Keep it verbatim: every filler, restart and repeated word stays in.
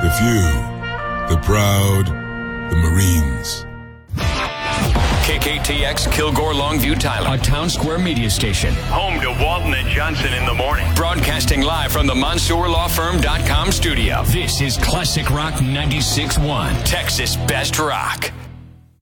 the few, the proud, the Marines. K K T X Kilgore Longview Tyler, a Town Square media station. Home to Walton and Johnson in the morning. Broadcasting live from the Mansour Law Firm dot com studio. This is Classic Rock ninety-six point one, Texas Best Rock.